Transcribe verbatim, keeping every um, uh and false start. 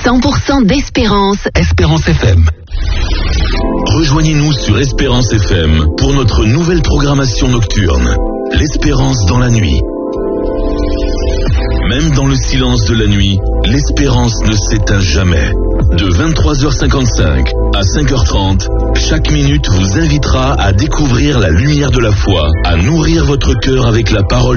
cent pour cent d'Espérance. Espérance F M. Rejoignez-nous sur Espérance F M pour notre nouvelle programmation nocturne, l'Espérance dans la nuit. Même dans le silence de la nuit, l'espérance ne s'éteint jamais. De vingt-trois heures cinquante-cinq à cinq heures trente, chaque minute vous invitera à découvrir la lumière de la foi, à nourrir votre cœur avec la parole